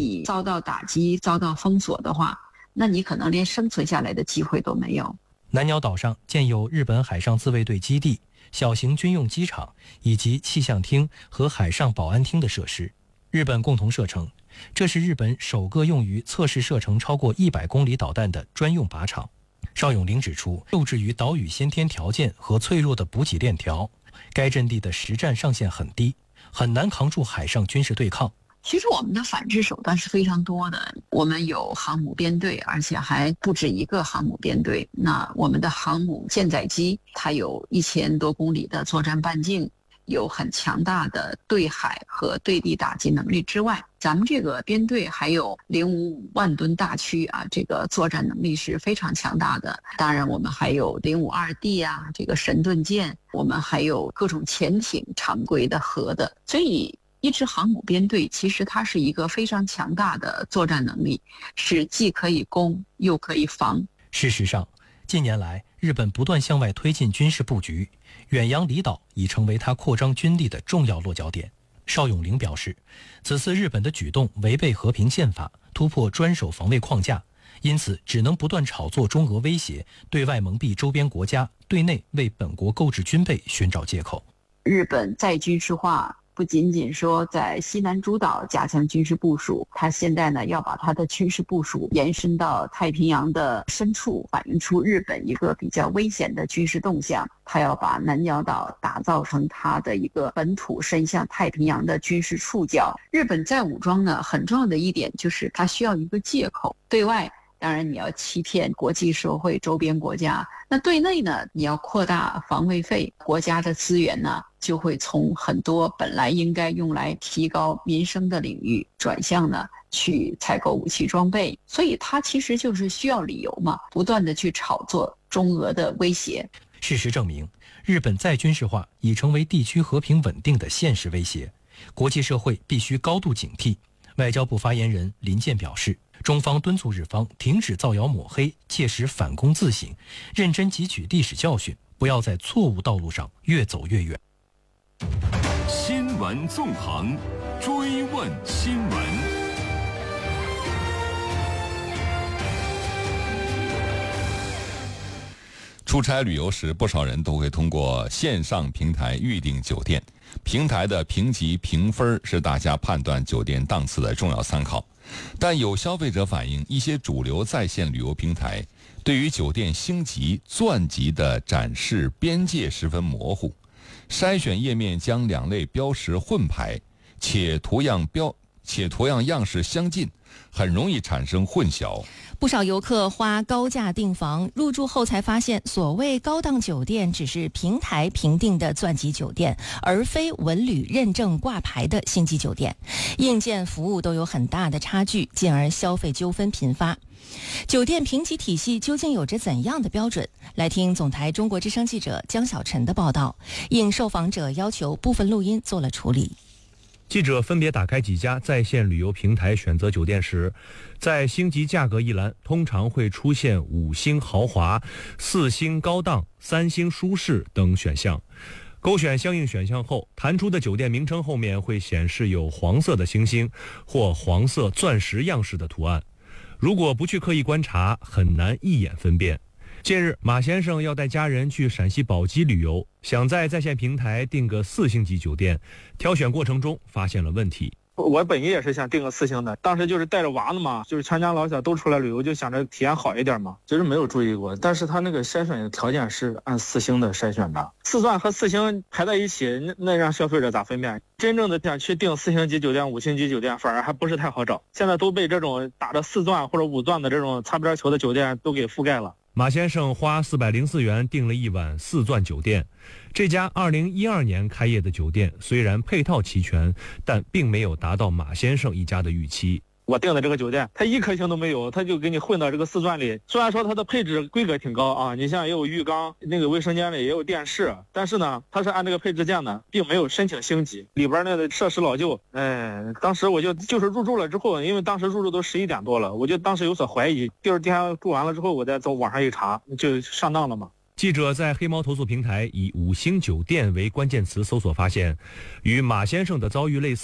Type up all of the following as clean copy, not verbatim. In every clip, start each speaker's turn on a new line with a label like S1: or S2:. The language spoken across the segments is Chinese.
S1: 你遭到打击、遭到封锁的话，那你可能连生存下来的机会都没有。
S2: 南鸟岛上建有日本海上自卫队基地、小型军用机场以及气象厅和海上保安厅的设施。日本共同社称，这是日本首个用于测试射程超过100公里导弹的专用靶场。邵永林指出，受制于岛屿先天条件和脆弱的补给链条，该阵地的实战上限很低，很难扛住海上军事对抗。
S1: 其实我们的反制手段是非常多的，我们有航母编队，而且还不止一个航母编队。那我们的航母舰载机，它有1000多公里的作战半径，有很强大的对海和对地打击能力之外，咱们这个编队还有055万吨大驱啊，这个作战能力是非常强大的。当然我们还有052D 啊，这个神盾舰，我们还有各种潜艇，常规的、核的。所以一支航母编队其实它是一个非常强大的作战能力，是既可以攻又可以防。
S2: 事实上，近年来日本不断向外推进军事布局，远洋离岛已成为它扩张军力的重要落脚点。邵永龄表示，此次日本的举动违背和平宪法，突破专守防卫框架，因此只能不断炒作中俄威胁，对外蒙蔽周边国家，对内为本国购置军备寻找借口。
S1: 日本再军事化不仅仅说在西南诸岛加强军事部署，它现在呢要把它的军事部署延伸到太平洋的深处，反映出日本一个比较危险的军事动向。它要把南鸟岛打造成它的一个本土伸向太平洋的军事触角。日本再武装呢，很重要的一点就是它需要一个借口，对外当然你要欺骗国际社会周边国家，那对内呢你要扩大防卫费，国家的资源呢就会从很多本来应该用来提高民生的领域转向呢去采购武器装备。所以它其实就是需要理由嘛，不断的去炒作中俄的威胁。
S2: 事实证明，日本再军事化已成为地区和平稳定的现实威胁，国际社会必须高度警惕。外交部发言人林健表示，中方敦促日方停止造谣抹黑，切实反躬自省，认真汲取历史教训，不要在错误道路上越走越远。
S3: 新闻纵横，追问新闻。出差旅游时，不少人都会通过线上平台预订酒店。平台的评级评分是大家判断酒店档次的重要参考。但有消费者反映，一些主流在线旅游平台对于酒店星级、钻级的展示边界十分模糊，筛选页面将两类标识混排，且图样样式相近，很容易产生混淆。
S4: 不少游客花高价订房，入住后才发现，所谓高档酒店只是平台评定的钻级酒店，而非文旅认证挂牌的星级酒店，硬件服务都有很大的差距，进而消费纠纷频发。酒店评级体系究竟有着怎样的标准？来听总台中国之声记者江小晨的报道。应受访者要求，部分录音做了处理。
S5: 记者分别打开几家在线旅游平台选择酒店时，在星级价格一栏通常会出现5星豪华、4星高档、3星舒适等选项。勾选相应选项后，弹出的酒店名称后面会显示有黄色的星星或黄色钻石样式的图案。如果不去刻意观察，很难一眼分辨。近日，马先生要带家人去陕西宝鸡旅游，想在线平台订个4星级酒店，挑选过程中发现了问题。
S6: 我本意也是想订个4星的，当时就是带着娃子嘛，就是全家老小都出来旅游，就想着体验好一点嘛。其实没有注意过，但是他那个筛选的条件是按4星的筛选的，4钻和4星排在一起，那让消费者咋分辨？真正的想去订4星级酒店、5星级酒店，反而还不是太好找。现在都被这种打着4钻或者5钻的这种擦边球的酒店都给覆盖了。
S5: 马先生花404元订了一晚4钻酒店。这家2012年开业的酒店虽然配套齐全，但并没有达到马先生一家的预期。
S6: 我订的这个酒店，它1颗星都没有，它就给你混到这个4钻里。虽然说它的配置规格挺高啊，你像也有浴缸，那个卫生间里也有电视，但是呢，它是按这个配置建的，并没有申请星级。里边那个设施老旧，当时我就是入住了之后，因为当时入住都11点多了，我就当时有所怀疑。第二天住完了之后，我再走网上一查，就上当了嘛。
S5: 记者在黑猫投诉平台以5星酒店为关键词搜索，发现与马先生的遭遇类似。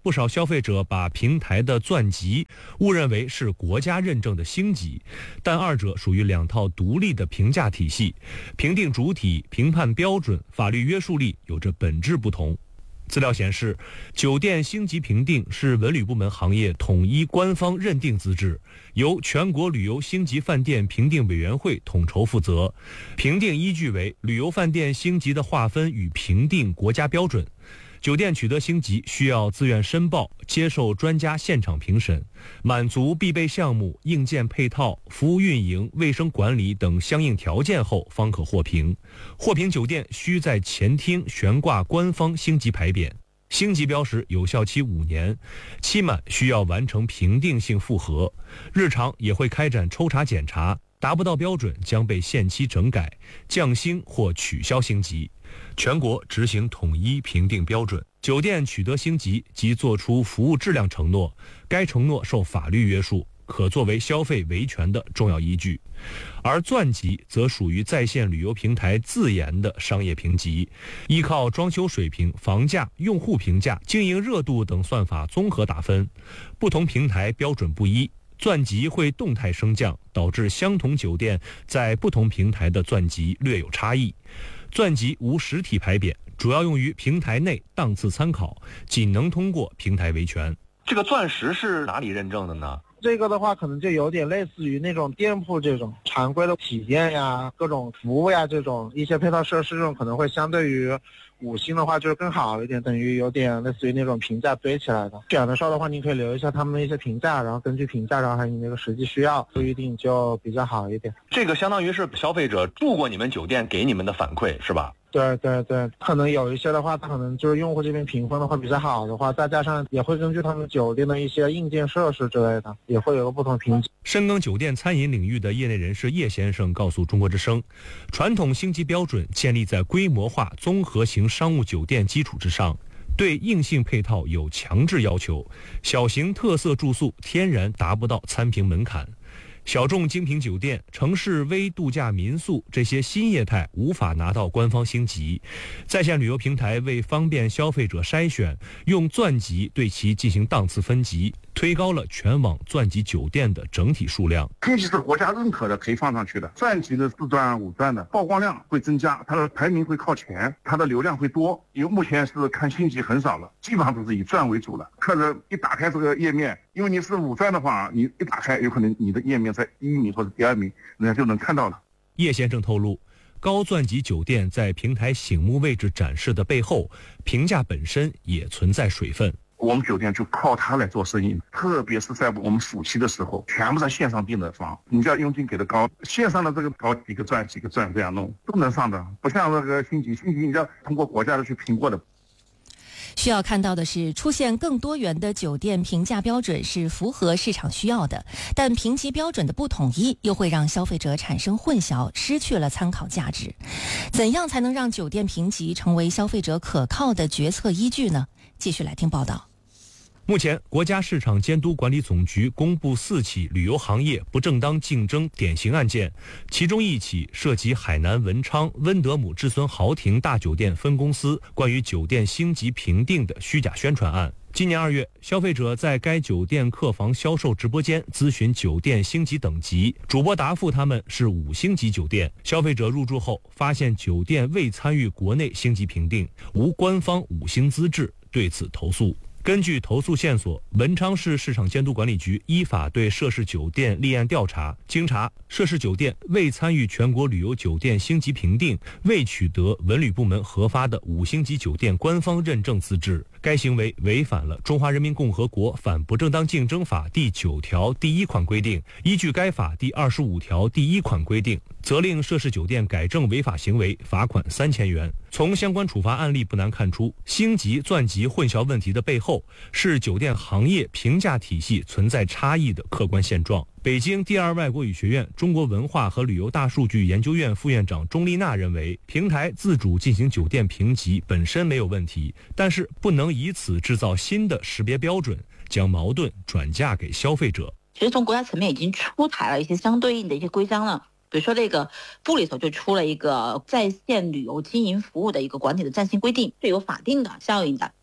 S5: 不少消费者把平台的钻级误认为是国家认证的星级，但二者属于两套独立的评价体系，评定主体、评判标准、法律约束力有着本质不同。资料显示，酒店星级评定是文旅部门行业统一官方认定资质，由全国旅游星级饭店评定委员会统筹负责，评定依据为旅游饭店星级的划分与评定国家标准。酒店取得星级需要自愿申报，接受专家现场评审，满足必备项目、硬件配套、服务运营、卫生管理等相应条件后方可获评。获评酒店需在前厅悬挂官方星级牌匾，星级标识有效期5年，期满需要完成评定性复核，日常也会开展抽查检查，达不到标准将被限期整改、降星或取消星级。全国执行统一评定标准，酒店取得星级即作出服务质量承诺，该承诺受法律约束，可作为消费维权的重要依据。而钻级则属于在线旅游平台自研的商业评级，依靠装修水平、房价、用户评价、经营热度等算法综合打分，不同平台标准不一，钻级会动态升降，导致相同酒店在不同平台的钻级略有差异。钻级无实体牌匾，主要用于平台内档次参考，仅能通过平台维权。
S7: 这个钻石是哪里认证的呢？
S8: 这个的话可能就有点类似于那种店铺这种常规的体验呀、各种服务呀，这种一些配套设施这种可能会相对于5星的话就是更好一点，等于有点类似于那种评价堆起来的。选的时候的话，你可以留一下他们的一些评价，然后根据评价，然后还有你那个实际需要不一定就比较好一点。
S7: 这个相当于是消费者住过你们酒店给你们的反馈是吧？
S8: 对对对，可能有一些的话，它可能就是用户这边评分的话比较好的话，再加上也会根据他们酒店的一些硬件设施之类的，也会有个不同评级。
S5: 深耕酒店餐饮领域的业内人士叶先生告诉中国之声，传统星级标准建立在规模化综合型商务酒店基础之上，对硬性配套有强制要求，小型特色住宿天然达不到参评门槛。小众精品酒店、城市微度假民宿这些新业态无法拿到官方星级，在线旅游平台为方便消费者筛选，用钻级对其进行档次分级，推高了全网钻级酒店的整体数量。
S9: 星级是国家认可的，可以放上去的。钻级的4钻、5钻的曝光量会增加，它的排名会靠前，它的流量会多。因为目前是看星级很少了，基本上都是以钻为主了。客人一打开这个页面，因为你是5钻的话，你一打开，有可能你的页面在第1名或者第2名，人家就能看到了。
S5: 叶先生透露，高钻级酒店在平台醒目位置展示的背后，评价本身也存在水分。
S9: 我们酒店就靠它来做生意，特别是在我们暑期的时候，全部在线上订的房，你只要佣金给的高，线上的这个搞几个钻这样弄都能上的，不像那个星级你要通过国家的去评过的。
S4: 需要看到的是，出现更多元的酒店评价标准是符合市场需要的，但评级标准的不统一又会让消费者产生混淆，失去了参考价值。怎样才能让酒店评级成为消费者可靠的决策依据呢？继续来听报道。
S5: 目前，国家市场监督管理总局公布4起旅游行业不正当竞争典型案件，其中1起涉及海南文昌温德姆至尊豪庭大酒店分公司关于酒店星级评定的虚假宣传案。今年2月，消费者在该酒店客房销售直播间咨询酒店星级等级，主播答复他们是5星级酒店。消费者入住后发现酒店未参与国内星级评定，无官方5星资质，对此投诉。根据投诉线索，文昌市市场监督管理局依法对涉事酒店立案调查。经查，涉事酒店未参与全国旅游酒店星级评定，未取得文旅部门核发的5星级酒店官方认证资质。该行为违反了《中华人民共和国反不正当竞争法》第9条第1款规定，依据该法第25条第1款规定，责令涉事酒店改正违法行为，罚款3000元。从相关处罚案例不难看出，星级、钻级混淆问题的背后是酒店行业评价体系存在差异的客观现状。北京第2外国语学院中国文化和旅游大数据研究院副院长钟丽娜认为，平台自主进行酒店评级本身没有问题，但是不能以此制造新的识别标准，将矛盾转嫁给消费者。
S10: 其实从国家层面已经出台了一些相对应的一些规章了。比如说这个部里头就出了一个在线旅游经营服务的一个管理的暂行规定，是有法定的效应的。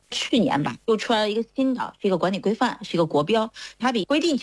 S10: 去年吧，又出来了一个新的，是一个管理规范，是一个国标，它比规定